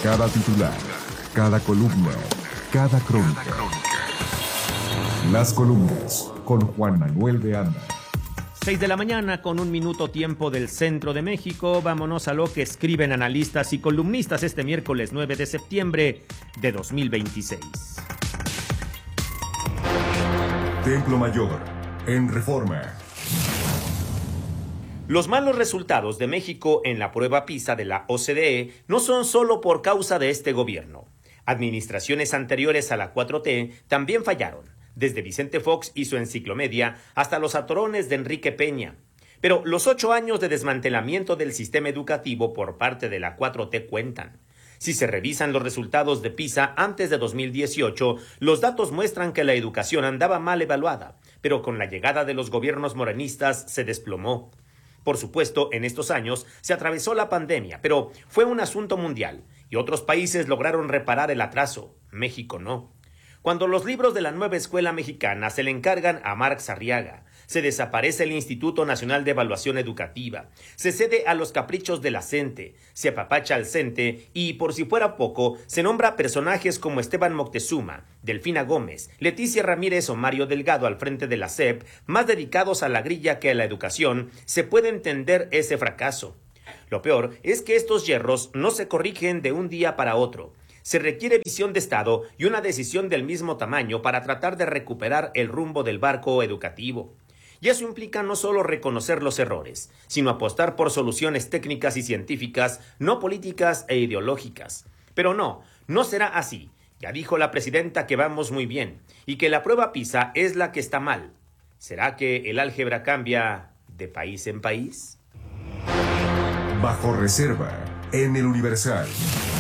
Cada titular, cada columna, cada crónica. Las columnas con Juan Manuel de Anda. 6 de la mañana con 1 minuto tiempo del centro de México. Vámonos a lo que escriben analistas y columnistas este miércoles 9 de septiembre de 2026. Templo Mayor, en Reforma. Los malos resultados de México en la prueba PISA de la OCDE no son solo por causa de este gobierno. Administraciones anteriores a la 4T también fallaron, desde Vicente Fox y su enciclomedia hasta los atorones de Enrique Peña. Pero los 8 años de desmantelamiento del sistema educativo por parte de la 4T cuentan. Si se revisan los resultados de PISA antes de 2018, los datos muestran que la educación andaba mal evaluada, pero con la llegada de los gobiernos morenistas se desplomó. Por supuesto, en estos años se atravesó la pandemia, pero fue un asunto mundial y otros países lograron reparar el atraso. México no. Cuando los libros de la nueva escuela mexicana se le encargan a Marx Arriaga, se desaparece el Instituto Nacional de Evaluación Educativa, se cede a los caprichos de la CENTE, se apapacha al CENTE y, por si fuera poco, se nombra personajes como Esteban Moctezuma, Delfina Gómez, Leticia Ramírez o Mario Delgado al frente de la SEP, más dedicados a la grilla que a la educación, se puede entender ese fracaso. Lo peor es que estos yerros no se corrigen de un día para otro. Se requiere visión de Estado y una decisión del mismo tamaño para tratar de recuperar el rumbo del barco educativo. Y eso implica no solo reconocer los errores, sino apostar por soluciones técnicas y científicas, no políticas e ideológicas. Pero no será así. Ya dijo la presidenta que vamos muy bien y que la prueba PISA es la que está mal. ¿Será que el álgebra cambia de país en país? Bajo reserva, en el Universal.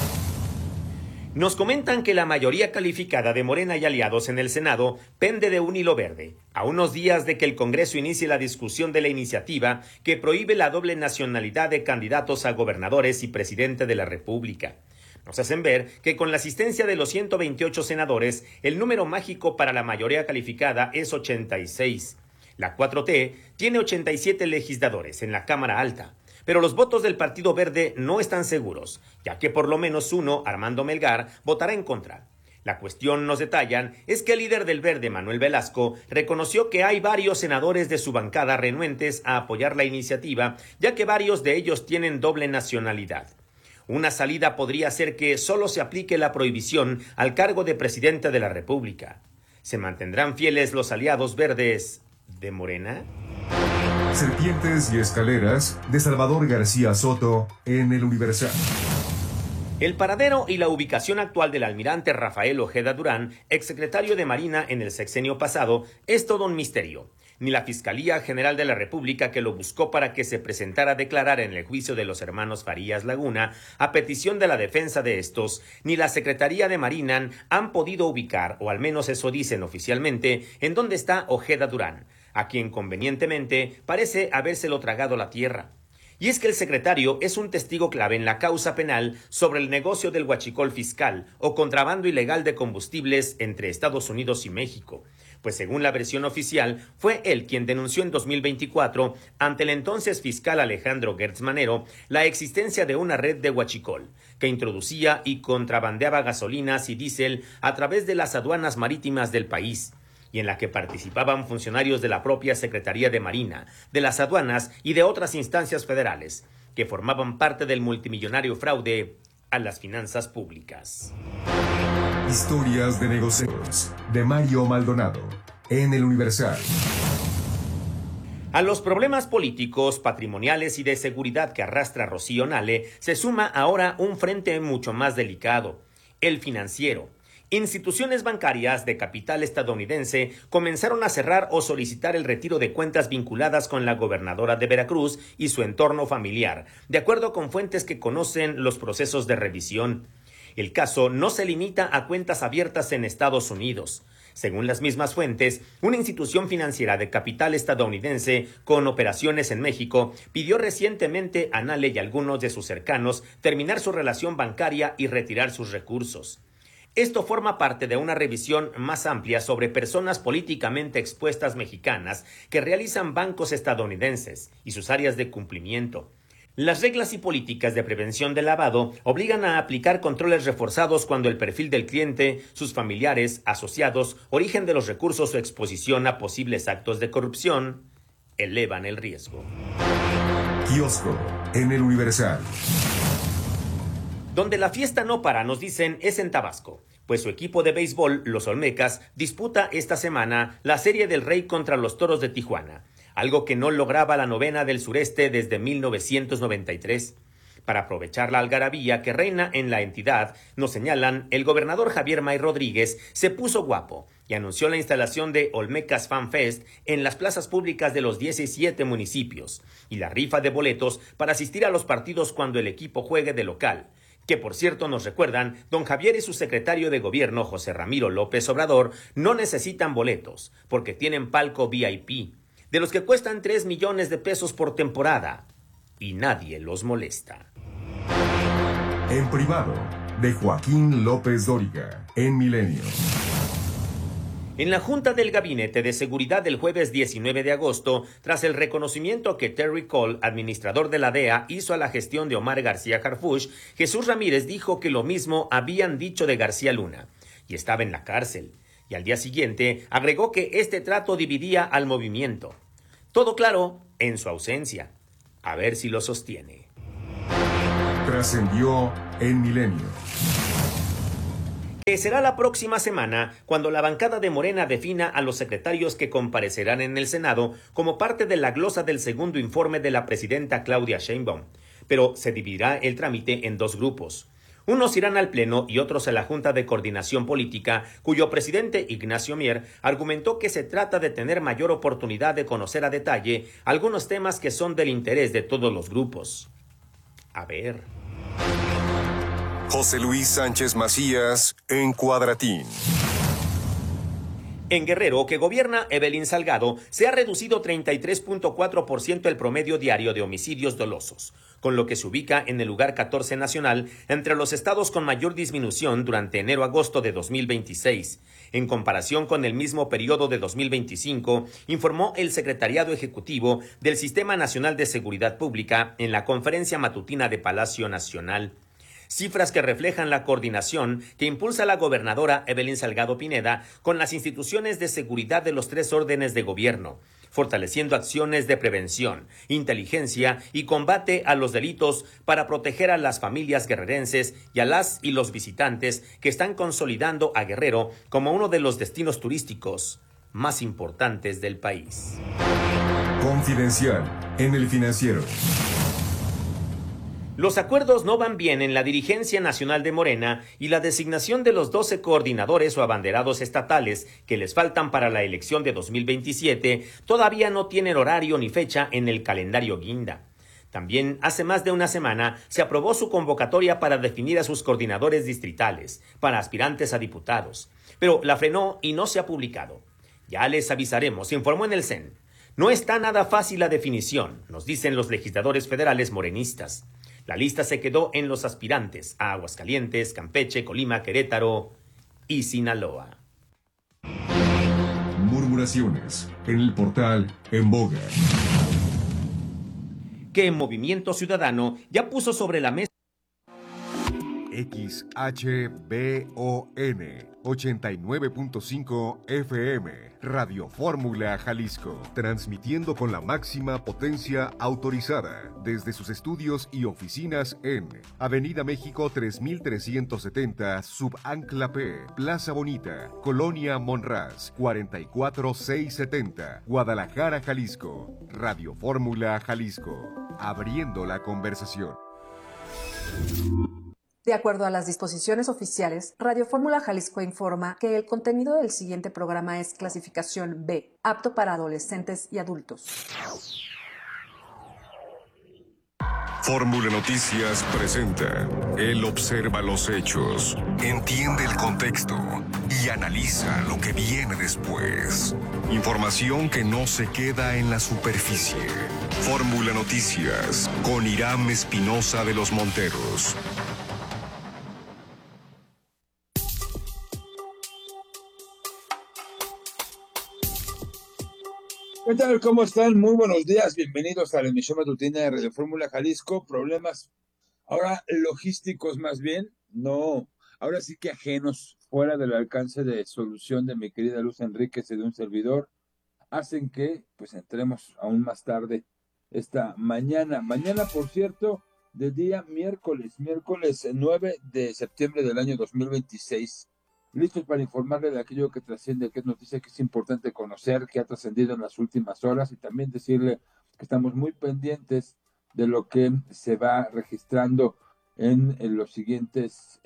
Nos comentan que la mayoría calificada de Morena y aliados en el Senado pende de un hilo verde, a unos días de que el Congreso inicie la discusión de la iniciativa que prohíbe la doble nacionalidad de candidatos a gobernadores y presidente de la República. Nos hacen ver que con la asistencia de los 128 senadores, el número mágico para la mayoría calificada es 86. La 4T tiene 87 legisladores en la Cámara Alta. Pero los votos del Partido Verde no están seguros, ya que por lo menos uno, Armando Melgar, votará en contra. La cuestión, nos detallan, es que el líder del Verde, Manuel Velasco, reconoció que hay varios senadores de su bancada renuentes a apoyar la iniciativa, ya que varios de ellos tienen doble nacionalidad. Una salida podría ser que solo se aplique la prohibición al cargo de presidente de la República. ¿Se mantendrán fieles los aliados verdes de Morena? Serpientes y escaleras de Salvador García Soto en el Universal. El paradero y la ubicación actual del almirante Rafael Ojeda Durán, exsecretario de Marina en el sexenio pasado, es todo un misterio. Ni la Fiscalía General de la República, que lo buscó para que se presentara a declarar en el juicio de los hermanos Farías Laguna, a petición de la defensa de estos, ni la Secretaría de Marina han podido ubicar, o al menos eso dicen oficialmente, en dónde está Ojeda Durán, a quien convenientemente parece habérselo tragado la tierra. Y es que el secretario es un testigo clave en la causa penal sobre el negocio del huachicol fiscal o contrabando ilegal de combustibles entre Estados Unidos y México, pues según la versión oficial, fue él quien denunció en 2024 ante el entonces fiscal Alejandro Gertz Manero la existencia de una red de huachicol que introducía y contrabandeaba gasolinas y diésel a través de las aduanas marítimas del país, y en la que participaban funcionarios de la propia Secretaría de Marina, de las aduanas y de otras instancias federales, que formaban parte del multimillonario fraude a las finanzas públicas. Historias de negocios de Mario Maldonado en el Universal. A los problemas políticos, patrimoniales y de seguridad que arrastra Rocío Nale, se suma ahora un frente mucho más delicado, el financiero. Instituciones bancarias de capital estadounidense comenzaron a cerrar o solicitar el retiro de cuentas vinculadas con la gobernadora de Veracruz y su entorno familiar, de acuerdo con fuentes que conocen los procesos de revisión. El caso no se limita a cuentas abiertas en Estados Unidos. Según las mismas fuentes, una institución financiera de capital estadounidense con operaciones en México pidió recientemente a Nale y algunos de sus cercanos terminar su relación bancaria y retirar sus recursos. Esto forma parte de una revisión más amplia sobre personas políticamente expuestas mexicanas que realizan bancos estadounidenses y sus áreas de cumplimiento. Las reglas y políticas de prevención del lavado obligan a aplicar controles reforzados cuando el perfil del cliente, sus familiares, asociados, origen de los recursos o exposición a posibles actos de corrupción elevan el riesgo. Kiosco en el Universal. Donde la fiesta no para, nos dicen, es en Tabasco, pues su equipo de béisbol, los Olmecas, disputa esta semana la Serie del Rey contra los Toros de Tijuana, algo que no lograba la novena del sureste desde 1993. Para aprovechar la algarabía que reina en la entidad, nos señalan, el gobernador Javier May Rodríguez se puso guapo y anunció la instalación de Olmecas Fan Fest en las plazas públicas de los 17 municipios y la rifa de boletos para asistir a los partidos cuando el equipo juegue de local, que por cierto nos recuerdan, don Javier y su secretario de gobierno José Ramiro López Obrador no necesitan boletos porque tienen palco VIP, de los que cuestan 3 millones de pesos por temporada y nadie los molesta. En privado, de Joaquín López Dóriga, en Milenio. En la Junta del Gabinete de Seguridad del jueves 19 de agosto, tras el reconocimiento que Terry Cole, administrador de la DEA, hizo a la gestión de Omar García Harfuch, Jesús Ramírez dijo que lo mismo habían dicho de García Luna, y estaba en la cárcel. Y al día siguiente agregó que este trato dividía al movimiento. Todo claro, en su ausencia. A ver si lo sostiene. Trascendió en Milenio. Que será la próxima semana cuando la bancada de Morena defina a los secretarios que comparecerán en el Senado como parte de la glosa del segundo informe de la presidenta Claudia Sheinbaum. Pero se dividirá el trámite en dos grupos. Unos irán al Pleno y otros a la Junta de Coordinación Política, cuyo presidente Ignacio Mier argumentó que se trata de tener mayor oportunidad de conocer a detalle algunos temas que son del interés de todos los grupos. A ver. José Luis Sánchez Macías en Cuadratín. En Guerrero, que gobierna Evelyn Salgado, se ha reducido 33.4% el promedio diario de homicidios dolosos, con lo que se ubica en el lugar 14 nacional entre los estados con mayor disminución durante enero-agosto de 2026. En comparación con el mismo periodo de 2025, informó el Secretariado Ejecutivo del Sistema Nacional de Seguridad Pública en la conferencia matutina de Palacio Nacional. Cifras que reflejan la coordinación que impulsa la gobernadora Evelyn Salgado Pineda con las instituciones de seguridad de los tres órdenes de gobierno, fortaleciendo acciones de prevención, inteligencia y combate a los delitos para proteger a las familias guerrerenses y a las y los visitantes que están consolidando a Guerrero como uno de los destinos turísticos más importantes del país. Confidencial en El Financiero. Los acuerdos no van bien en la dirigencia nacional de Morena y la designación de los 12 coordinadores o abanderados estatales que les faltan para la elección de 2027 todavía no tienen horario ni fecha en el calendario guinda. También hace más de una semana se aprobó su convocatoria para definir a sus coordinadores distritales, para aspirantes a diputados, pero la frenó y no se ha publicado. Ya les avisaremos, informó en el CEN. No está nada fácil la definición, nos dicen los legisladores federales morenistas. La lista se quedó en los aspirantes a Aguascalientes, Campeche, Colima, Querétaro y Sinaloa. Murmuraciones en el portal En Boga. Que Movimiento Ciudadano ya puso sobre la mesa XHBON 89.5 FM, Radio Fórmula Jalisco, transmitiendo con la máxima potencia autorizada desde sus estudios y oficinas en Avenida México 3370, Subancla P, Plaza Bonita, Colonia Monraz, 44670, Guadalajara, Jalisco. Radio Fórmula Jalisco, abriendo la conversación. De acuerdo a las disposiciones oficiales, Radio Fórmula Jalisco informa que el contenido del siguiente programa es clasificación B, apto para adolescentes y adultos. Fórmula Noticias presenta. Él observa los hechos, entiende el contexto y analiza lo que viene después. Información que no se queda en la superficie. Fórmula Noticias con Irán Espinosa de los Monteros. ¿Qué tal? ¿Cómo están? Muy buenos días. Bienvenidos a la emisión matutina de Radio Fórmula Jalisco. Problemas ahora logísticos más bien, no, ahora sí que ajenos, fuera del alcance de solución de mi querida Luz Enríquez y de un servidor, hacen que pues entremos aún más tarde esta mañana. Mañana, por cierto, de día miércoles 9 de septiembre del año 2026. Listos para informarle de aquello que trasciende, que es noticia que es importante conocer, que ha trascendido en las últimas horas, y también decirle que estamos muy pendientes de lo que se va registrando en los siguientes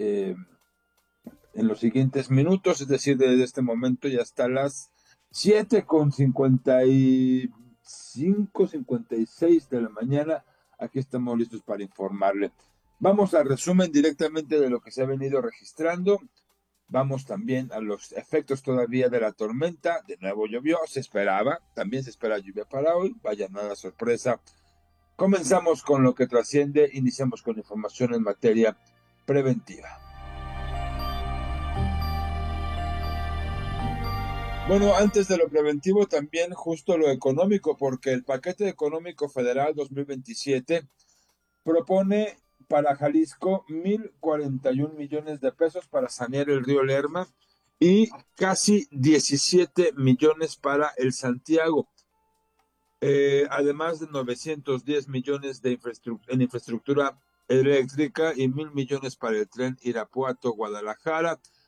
minutos, es decir, desde este momento y hasta las 7:55, 56 de la mañana. Aquí estamos listos para informarle. Vamos al resumen directamente de lo que se ha venido registrando. Vamos también a los efectos todavía de la tormenta. De nuevo llovió, también se espera lluvia para hoy. Vaya, nada sorpresa. Comenzamos con lo que trasciende, iniciamos con información en materia preventiva. Bueno, antes de lo preventivo, también justo lo económico, porque el paquete económico federal 2027 propone para Jalisco 1,041 millones de pesos para sanear el río Lerma y casi 17 millones para el Santiago. Además de 910 millones en infraestructura eléctrica y 1,000 millones para el tren Irapuato-Guadalajara.